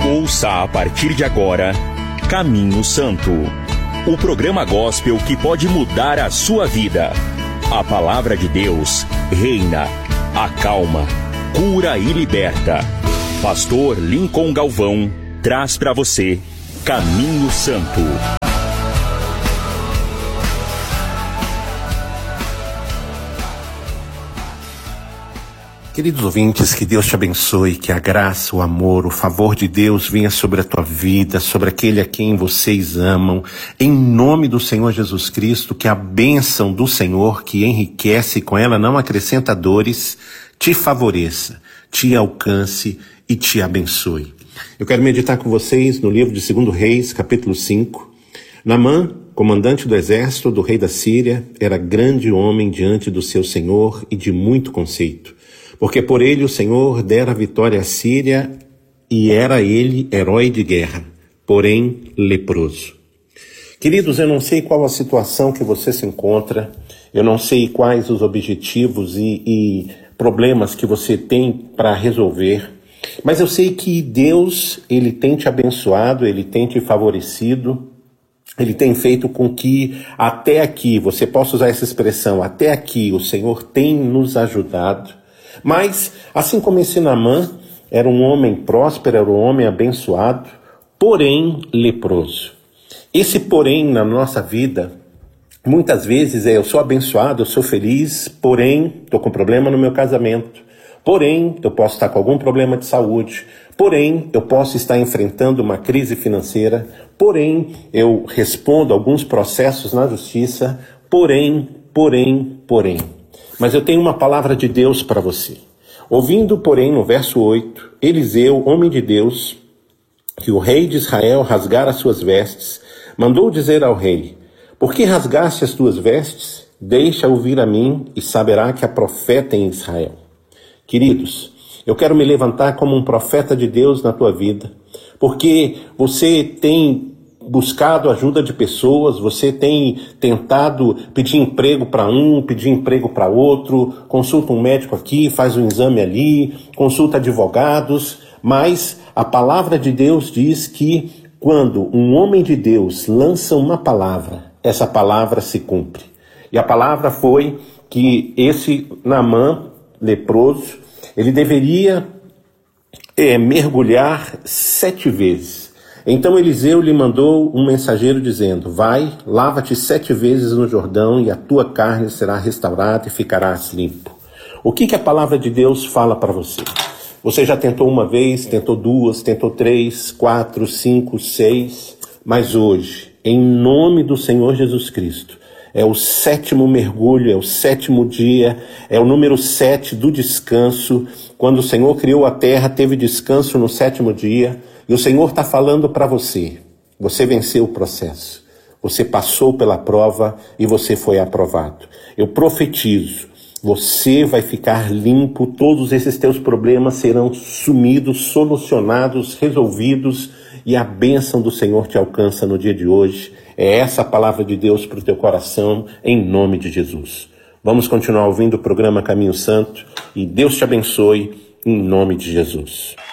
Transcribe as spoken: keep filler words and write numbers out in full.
Ouça a partir de agora Caminho Santo, o programa gospel que pode mudar a sua vida. A palavra de Deus reina, acalma, cura e liberta. Pastor Lincoln Galvão traz para você Caminho Santo. Queridos ouvintes, que Deus te abençoe, que a graça, o amor, o favor de Deus venha sobre a tua vida, sobre aquele a quem vocês amam. Em nome do Senhor Jesus Cristo, que a bênção do Senhor, que enriquece e com ela não acrescenta dores, te favoreça, te alcance e te abençoe. Eu quero meditar com vocês no livro de Segundo Reis, capítulo cinco. Naamã, comandante do exército do rei da Síria, era grande homem diante do seu Senhor e de muito conceito. Porque por ele o Senhor dera a vitória à Síria e era ele herói de guerra, porém leproso. Queridos, eu não sei qual a situação que você se encontra, eu não sei quais os objetivos e, e problemas que você tem para resolver, mas eu sei que Deus, Ele tem te abençoado, Ele tem te favorecido, Ele tem feito com que até aqui, você possa usar essa expressão, até aqui o Senhor tem nos ajudado. Mas, assim como esse Naamã era um homem próspero, era um homem abençoado, porém leproso. Esse porém na nossa vida, muitas vezes é eu sou abençoado, eu sou feliz, porém estou com problema no meu casamento, porém eu posso estar com algum problema de saúde, porém eu posso estar enfrentando uma crise financeira, porém eu respondo alguns processos na justiça, porém, porém, porém. Mas eu tenho uma palavra de Deus para você. Ouvindo, porém, no verso oito, Eliseu, homem de Deus, que o rei de Israel rasgara as suas vestes, mandou dizer ao rei: por que rasgaste as tuas vestes? Deixa ouvir a mim e saberá que há profeta em Israel. Queridos, eu quero me levantar como um profeta de Deus na tua vida, porque você tem buscado ajuda de pessoas, você tem tentado pedir emprego para um, pedir emprego para outro, consulta um médico aqui, faz um exame ali, consulta advogados, mas a palavra de Deus diz que quando um homem de Deus lança uma palavra, essa palavra se cumpre. E a palavra foi que esse Naamã, leproso, ele deveria é, mergulhar sete vezes. Então Eliseu lhe mandou um mensageiro dizendo: vai, lava-te sete vezes no Jordão e a tua carne será restaurada e ficarás limpo. O que, que a palavra de Deus fala para você? Você já tentou uma vez, tentou duas, tentou três, quatro, cinco, seis, mas hoje, em nome do Senhor Jesus Cristo, é o sétimo mergulho, é o sétimo dia, é o número sete do descanso. Quando o Senhor criou a terra, teve descanso no sétimo dia. E o Senhor está falando para você, você venceu o processo, você passou pela prova e você foi aprovado. Eu profetizo, você vai ficar limpo, todos esses teus problemas serão sumidos, solucionados, resolvidos e a bênção do Senhor te alcança no dia de hoje. É essa a palavra de Deus para o teu coração, em nome de Jesus. Vamos continuar ouvindo o programa Caminho Santo e Deus te abençoe, em nome de Jesus.